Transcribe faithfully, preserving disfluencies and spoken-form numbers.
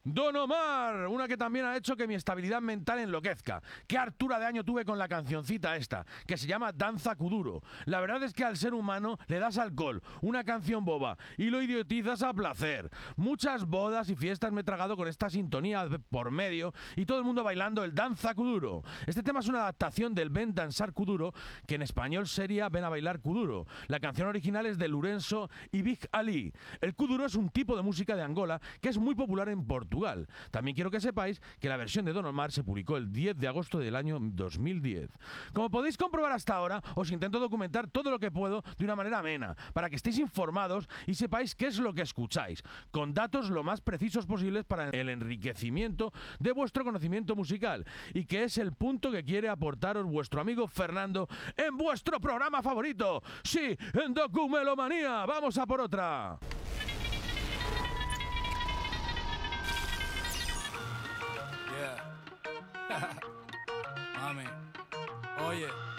Don Omar, una que también ha hecho que mi estabilidad mental enloquezca. Qué hartura de año tuve con la cancioncita esta, que se llama Danza Kuduro. La verdad es que al ser humano le das alcohol, una canción boba, y lo idiotizas a placer. Muchas bodas y fiestas me he tragado con esta sintonía por medio y todo el mundo bailando el Danza Kuduro. Este tema es una adaptación del Ven Danzar Kuduro, que en español sería Ven a bailar Kuduro. La canción original es de Lourenço y Big Ali. El Kuduro es un tipo de música de Angola que es muy popular en Portugal. También quiero que sepáis que la versión de Don Omar se publicó el diez de agosto del año dos mil diez. Como podéis comprobar hasta ahora, os intento documentar todo lo que puedo de una manera amena, para que estéis informados y sepáis qué es lo que escucháis, con datos lo más precisos posibles para el enriquecimiento de vuestro conocimiento musical, y que es el punto que quiere aportaros vuestro amigo Fernando en vuestro programa favorito. Sí, en Documelomanía. Vamos a por otra. Yeah. Mami, oye.